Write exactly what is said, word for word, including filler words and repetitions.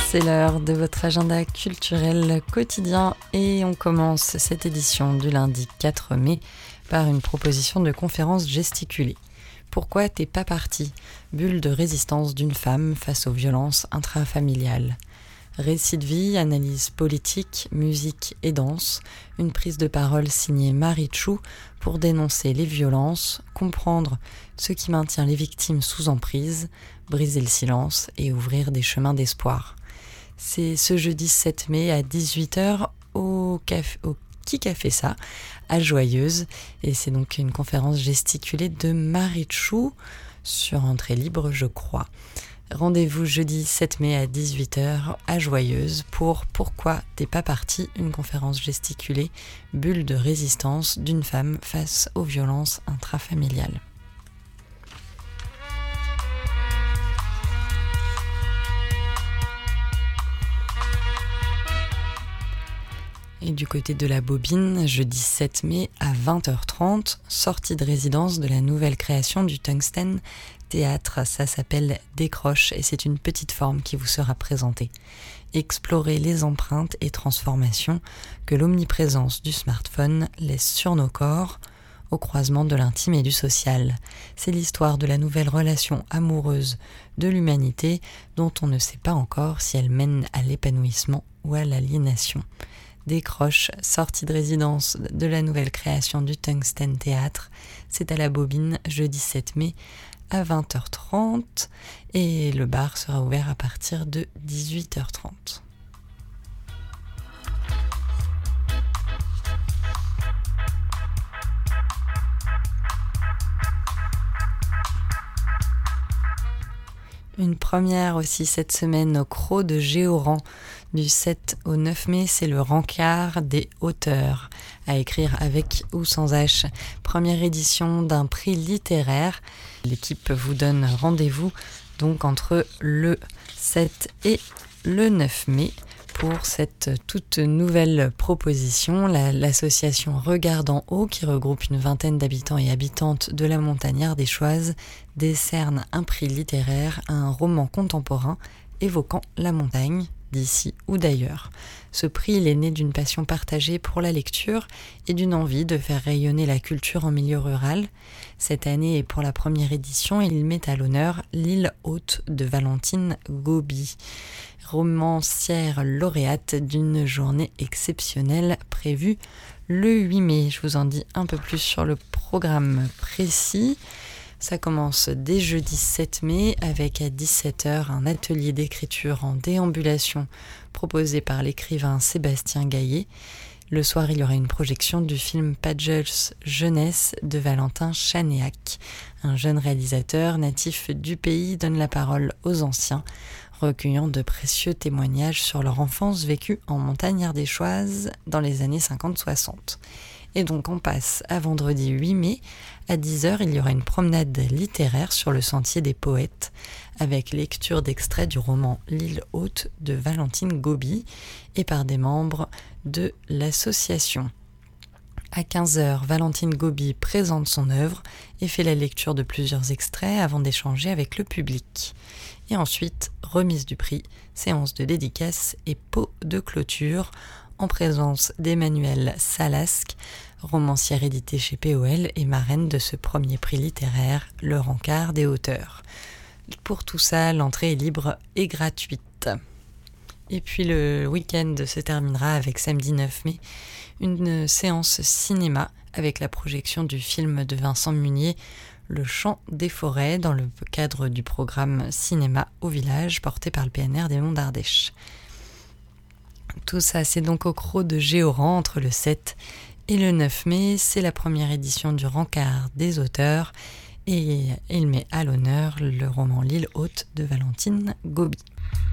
C'est l'heure de votre agenda culturel quotidien et on commence cette édition du lundi quatre mai par une proposition de conférence gesticulée. Pourquoi t'es pas parti ? Bulle de résistance d'une femme face aux violences intrafamiliales. Récit de vie, analyse politique, musique et danse, une prise de parole signée Marie Chou pour dénoncer les violences, comprendre ce qui maintient les victimes sous emprise, briser le silence et ouvrir des chemins d'espoir. C'est ce jeudi sept mai à dix-huit heures au, café, au Qui Café Ça, à Joyeuse. Et c'est donc une conférence gesticulée de Marie Chou sur entrée libre, je crois. Rendez-vous jeudi sept mai à dix-huit heures à Joyeuse pour Pourquoi t'es pas parti, une conférence gesticulée, bulle de résistance d'une femme face aux violences intrafamiliales. Et du côté de la Bobine, jeudi sept mai à vingt heures trente, sortie de résidence de la nouvelle création du Tungsten Théâtre. Ça s'appelle Décroche et c'est une petite forme qui vous sera présentée. Explorez les empreintes et transformations que l'omniprésence du smartphone laisse sur nos corps au croisement de l'intime et du social. C'est l'histoire de la nouvelle relation amoureuse de l'humanité dont on ne sait pas encore si elle mène à l'épanouissement ou à l'aliénation. Décroche, sortie de résidence de la nouvelle création du Tungsten Théâtre. C'est à la Bobine, jeudi sept mai à vingt heures trente et le bar sera ouvert à partir de dix-huit heures trente. Une première aussi cette semaine au Croc de Géoran. Du sept au neuf mai, c'est le rencard des auteurs, à écrire avec ou sans H. Première édition d'un prix littéraire. L'équipe vous donne rendez-vous donc entre le sept et le neuf mai pour cette toute nouvelle proposition. La, l'association Regard d'en haut, qui regroupe une vingtaine d'habitants et habitantes de la montagne ardéchoise, décerne un prix littéraire à un roman contemporain évoquant la montagne, d'ici ou d'ailleurs. Ce prix, il est né d'une passion partagée pour la lecture et d'une envie de faire rayonner la culture en milieu rural. Cette année, et pour la première édition, il met à l'honneur L'île haute de Valentine Gobi, romancière lauréate d'une journée exceptionnelle prévue le huit mai. Je vous en dis un peu plus sur le programme précis. Ça commence dès jeudi sept mai avec à dix-sept heures un atelier d'écriture en déambulation proposé par l'écrivain Sébastien Gaillet. Le soir, il y aura une projection du film Pages Jeunesse de Valentin Chanéac. Un jeune réalisateur natif du pays donne la parole aux anciens, recueillant de précieux témoignages sur leur enfance vécue en montagne ardéchoise dans les années cinquante soixante. Et donc on passe à vendredi huit mai, à dix heures, il y aura une promenade littéraire sur le sentier des poètes, avec lecture d'extraits du roman L'île haute de Valentine Gobi, et par des membres de l'association. À quinze heures, Valentine Gobi présente son œuvre et fait la lecture de plusieurs extraits avant d'échanger avec le public. Et ensuite, remise du prix, séance de dédicace et pot de clôture, en présence d'Emmanuelle Salasque, romancière éditée chez P O L et marraine de ce premier prix littéraire, le rencard des auteurs. Pour tout ça, l'entrée est libre et gratuite. Et puis le week-end se terminera avec samedi neuf mai, une séance cinéma avec la projection du film de Vincent Munier, Le Chant des forêts, dans le cadre du programme Cinéma au village porté par le P N R des Monts d'Ardèche. Tout ça, c'est donc au Croc de Géoran entre le sept et le neuf mai. C'est la première édition du rencard des auteurs et il met à l'honneur le roman L'île haute de Valentine Gobi.